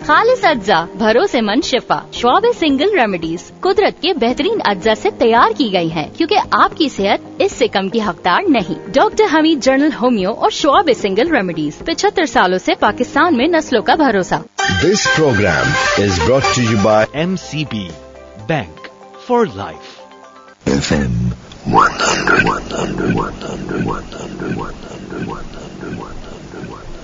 खालिस अज्जा, भरोसेमंद शिफा। श्वाब सिंगल रेमेडीज कुदरत के बेहतरीन अज्जा से तैयार की गई है, क्योंकि आपकी सेहत इससे कम की हकदार नहीं। डॉक्टर हमीद जनरल होम्यो और श्वाब सिंगल रेमेडीज 75 सालों से पाकिस्तान में नस्लों का भरोसा। This programme is brought to you bye MCB bank for life. FM 100.